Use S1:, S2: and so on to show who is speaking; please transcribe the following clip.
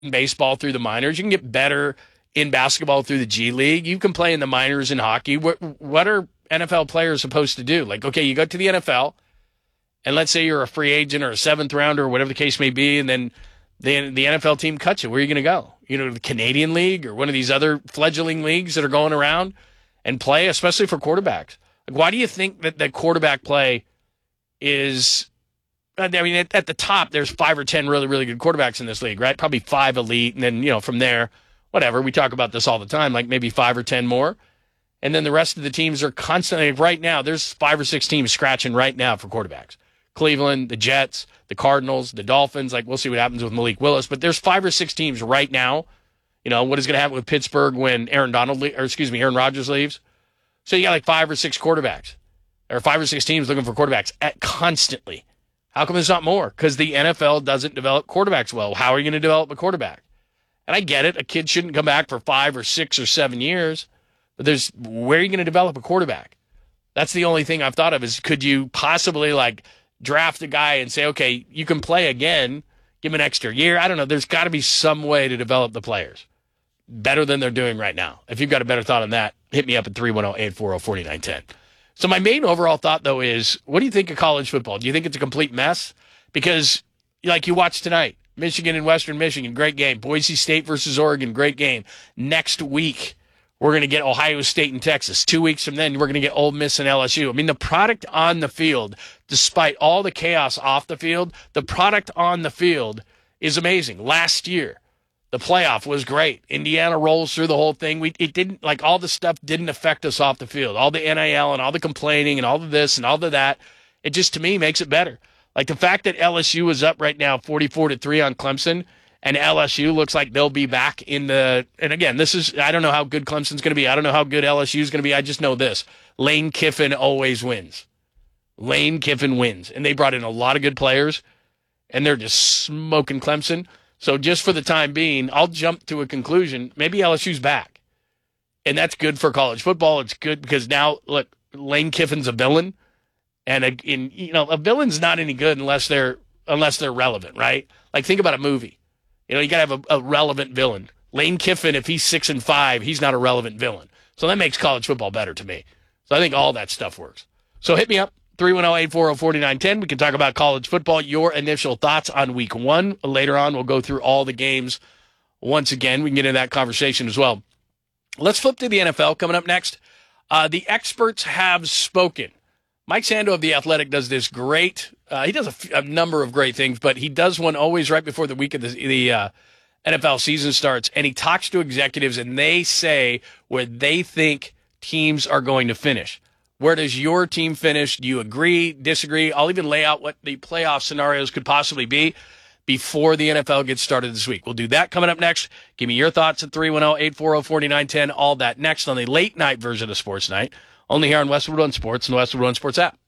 S1: in baseball through the minors. You can get better in basketball through the G League. You can play in the minors in hockey. What are NFL players supposed to do? Like, okay, you go to the NFL, and let's say you're a free agent or a seventh rounder or whatever the case may be, and then the NFL team cuts you. Where are you going to go? The Canadian League or one of these other fledgling leagues that are going around and play, especially for quarterbacks. Like, why do you think that quarterback play is? I mean, at the top, there's 5 or 10 really, really good quarterbacks in this league, right? Probably 5 elite, and then from there, whatever. We talk about this all the time, like maybe 5 or 10 more, and then the rest of the teams are constantly. Right now, there's 5 or 6 teams scratching right now for quarterbacks. Cleveland, the Jets, the Cardinals, the Dolphins. Like, we'll see what happens with Malik Willis, but there's 5 or 6 teams right now. What is going to happen with Pittsburgh when Aaron Rodgers leaves? So you got like 5 or 6 quarterbacks, or 5 or 6 teams looking for quarterbacks constantly. How come there's not more? Because the NFL doesn't develop quarterbacks well. How are you going to develop a quarterback? And I get it. A kid shouldn't come back for 5 or 6 or 7 years. But where are you going to develop a quarterback? That's the only thing I've thought of is, could you possibly draft a guy and say, okay, you can play again, give him an extra year? I don't know. There's got to be some way to develop the players better than they're doing right now. If you've got a better thought on that, hit me up at 310-840-4910. So my main overall thought, though, is, what do you think of college football? Do you think it's a complete mess? Because, like you watched tonight, Michigan and Western Michigan, great game. Boise State versus Oregon, great game. Next week, we're going to get Ohio State and Texas. 2 weeks from then, we're going to get Ole Miss and LSU. I mean, the product on the field, despite all the chaos off the field, the product on the field is amazing. Last year, the playoff was great. Indiana rolls through the whole thing. It didn't, all the stuff didn't affect us off the field. All the NIL and all the complaining and all of this and all of that, it just, to me, makes it better. Like the fact that LSU is up right now 44-3 on Clemson, and LSU looks like they'll be back in the, and again, I don't know how good Clemson's going to be. I don't know how good LSU is going to be. I just know this. Lane Kiffin always wins. Lane Kiffin wins. And they brought in a lot of good players, and they're just smoking Clemson. So just for the time being, I'll jump to a conclusion. Maybe LSU's back. And that's good for college football. It's good because now, look, Lane Kiffin's a villain. And a villain's not any good unless they're relevant, right? Like, think about a movie. You got to have a relevant villain. Lane Kiffin, if he's 6-5, he's not a relevant villain. So that makes college football better to me. So I think all that stuff works. So hit me up, 310-840-4910. We can talk about college football, your initial thoughts on week 1. Later on, we'll go through all the games once again. We can get into that conversation as well. Let's flip to the NFL coming up next. The experts have spoken. Mike Sando of The Athletic does this great. He does a number of great things, but he does one always right before the week of the NFL season starts, and he talks to executives, and they say where they think teams are going to finish. Where does your team finish? Do you agree, disagree? I'll even lay out what the playoff scenarios could possibly be before the NFL gets started this week. We'll do that coming up next. Give me your thoughts at 310-840-4910. All that next on the late night version of Sports Night, only here on Westwood One Sports and the Westwood One Sports app.